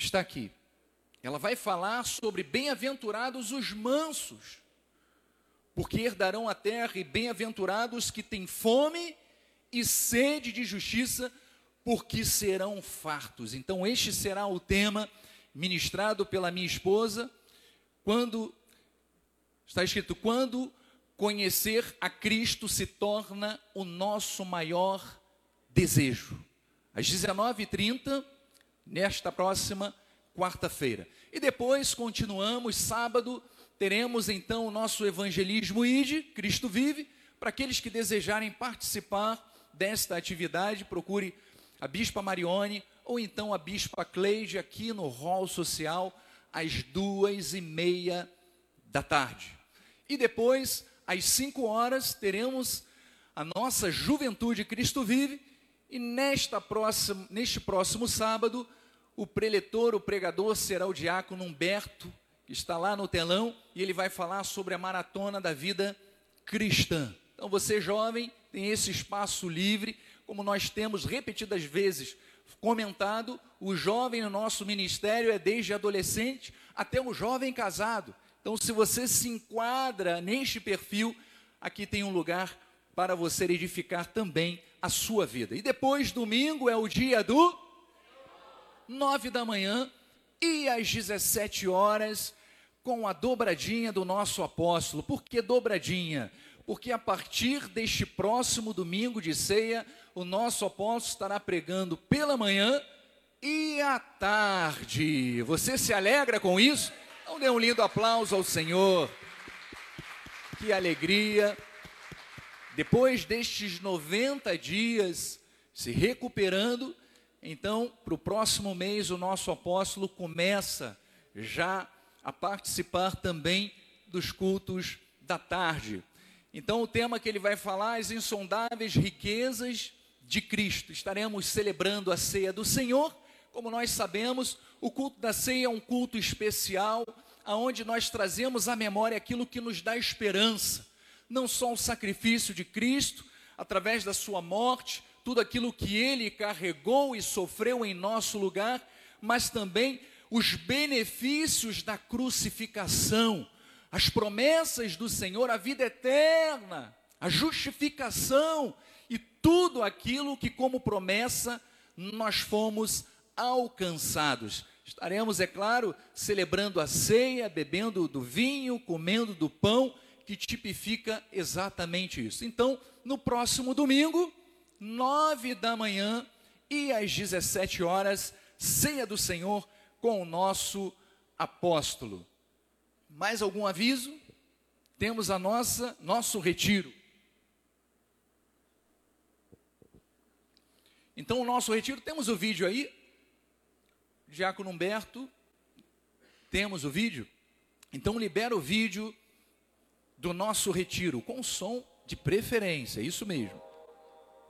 está aqui. Ela vai falar sobre bem-aventurados os mansos, porque herdarão a terra, e bem-aventurados que têm fome e sede de justiça, porque serão fartos. Então este será o tema ministrado pela minha esposa, quando está escrito: quando conhecer a Cristo se torna o nosso maior desejo. Às 19h30, nesta próxima quarta-feira. E depois continuamos, sábado, teremos então o nosso Evangelismo Ide, Cristo Vive. Para aqueles que desejarem participar desta atividade, procure a Bispa Marione ou então a Bispa Cleide aqui no hall social, às 14h30 da tarde. E depois, às 5h, teremos a nossa Juventude Cristo Vive. E neste próximo sábado, o preletor, o pregador, será o diácono Humberto, que está lá no telão, e ele vai falar sobre a maratona da vida cristã. Então você, jovem, tem esse espaço livre, como nós temos repetidas vezes comentado, o jovem no nosso ministério é desde adolescente até o jovem casado. Então, se você se enquadra neste perfil, aqui tem um lugar para você edificar também a sua vida. E depois, domingo, é o dia do 9h, e às 17h, com a dobradinha do nosso apóstolo. Por que dobradinha? Porque a partir deste próximo domingo de ceia, o nosso apóstolo estará pregando pela manhã e à tarde. Você se alegra com isso? Então dê um lindo aplauso ao Senhor. Que alegria! Depois destes 90 dias se recuperando, então, para o próximo mês, o nosso apóstolo começa já a participar também dos cultos da tarde. Então, o tema que ele vai falar, as insondáveis riquezas de Cristo. Estaremos celebrando a ceia do Senhor. Como nós sabemos, o culto da ceia é um culto especial, onde nós trazemos à memória aquilo que nos dá esperança. Não só o sacrifício de Cristo, através da sua morte, tudo aquilo que ele carregou e sofreu em nosso lugar, mas também os benefícios da crucificação, as promessas do Senhor, a vida eterna, a justificação e tudo aquilo que, como promessa, nós fomos alcançados. Estaremos, é claro, celebrando a ceia, bebendo do vinho, comendo do pão, que tipifica exatamente isso. Então, no próximo domingo, 9h, e às 17h, ceia do Senhor com o nosso apóstolo. Mais algum aviso? Temos nosso retiro. Então, o nosso retiro, temos o vídeo aí, Diácono Humberto, temos o vídeo? Então, libera o vídeo do nosso retiro, com som de preferência, isso mesmo.